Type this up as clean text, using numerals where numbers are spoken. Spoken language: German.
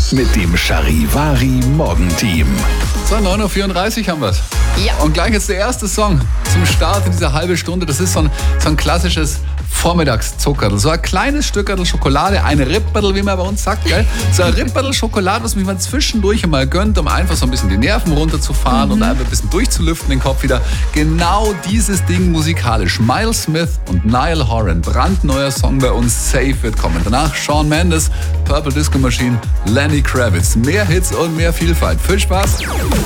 mit dem Charivari Morgenteam. So, 9.34 Uhr haben wir es. Ja. Und gleich jetzt der erste Song zum Start in dieser halben Stunde. Das ist so ein klassisches Vormittagszuckerl. So ein kleines Stückerl Schokolade, ein Ripperl, wie man bei uns sagt, gell? So ein Ripperl Schokolade, was man zwischendurch einmal gönnt, um einfach so ein bisschen die Nerven runterzufahren und einfach ein bisschen durchzulüften, den Kopf wieder. Genau dieses Ding musikalisch. Miles Smith und Niall Horan, brandneuer Song bei uns, Safe wird kommen. Danach Shawn Mendes, Purple Disco Machine, Lenny Kravitz. Mehr Hits und mehr Vielfalt. Viel Spaß!